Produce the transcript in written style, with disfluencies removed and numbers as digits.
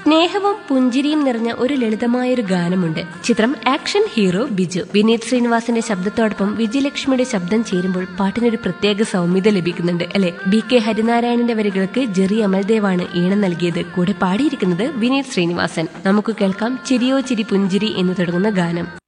സ്നേഹവും പുഞ്ചിരിയും നിറഞ്ഞ ഒരു ലളിതമായൊരു ഗാനമുണ്ട്. ചിത്രം ആക്ഷൻ ഹീറോ ബിജു. വിനീത് ശ്രീനിവാസന്റെ ശബ്ദത്തോടൊപ്പം വിജയലക്ഷ്മിയുടെ ശബ്ദം ചേരുമ്പോൾ പാട്ടിനൊരു പ്രത്യേക സൗമ്യത ലഭിക്കുന്നുണ്ട് അല്ലെ. BK ഹരിനാരായണന്റെ വരികൾക്ക് ജെറി അമൽദേവാണ് ഈണം നൽകിയത്. കൂടെ പാടിയിരിക്കുന്നത് വിനീത് ശ്രീനിവാസൻ. നമുക്ക് കേൾക്കാം ചിരിയോ ചിരി പുഞ്ചിരി എന്ന് തുടങ്ങുന്ന ഗാനം.